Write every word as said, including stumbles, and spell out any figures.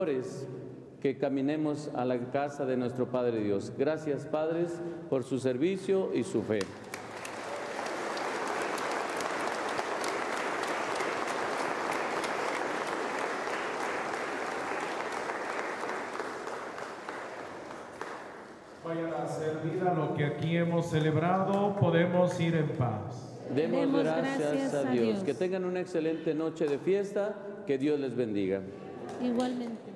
que caminemos a la casa de nuestro Padre Dios. Gracias, padres, por su servicio y su fe. Vayan a servir a lo que aquí hemos celebrado. Podemos ir en paz. Demos, Demos gracias, gracias a, a Dios. Dios. Que tengan una excelente noche de fiesta. Que Dios les bendiga. Igualmente.